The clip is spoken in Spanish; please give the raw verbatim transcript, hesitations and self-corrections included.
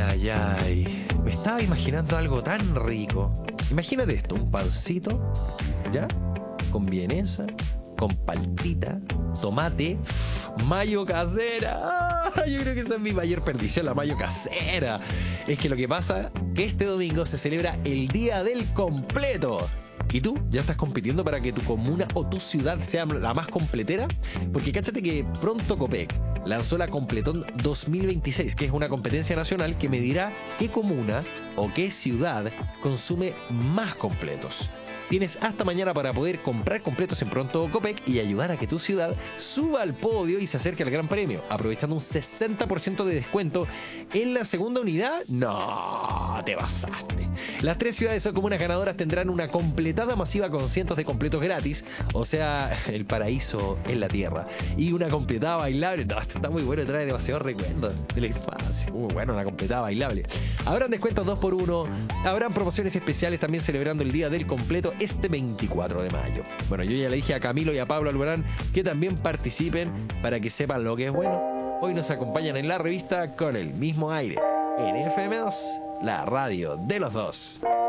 ay, ay. Me estaba imaginando algo tan rico. Imagínate esto, un pancito, ¿ya? Con vienesa, con paltita, tomate, mayo casera. ¡Ah! Yo creo que esa es mi mayor perdición, la mayo casera. Es que lo que pasa que este domingo se celebra el Día del Completo. ¿Y tú? ¿Ya estás compitiendo para que tu comuna o tu ciudad sea la más completera? Porque cáchate que pronto Copec lanzó la Completón dos mil veintiséis, que es una competencia nacional que medirá qué comuna o qué ciudad consume más completos. Tienes hasta mañana para poder comprar completos en Pronto Copec y ayudar a que tu ciudad suba al podio y se acerque al Gran Premio, aprovechando un sesenta por ciento de descuento en la segunda unidad. No, te basaste. Las tres ciudades o comunas ganadoras tendrán una completada masiva con cientos de completos gratis, o sea, el paraíso en la tierra. Y una completada bailable. No, esto está muy bueno, trae demasiados recuerdos de la infancia. Muy bueno, una completada bailable. Habrán descuentos dos por uno, habrán promociones especiales también celebrando el Día del Completo este veinticuatro de mayo. Bueno, yo ya le dije a Camilo y a Pablo Alborán que también participen para que sepan lo que es bueno. Hoy nos acompañan en la revista Con el Mismo Aire, en F M dos, la radio de los dos.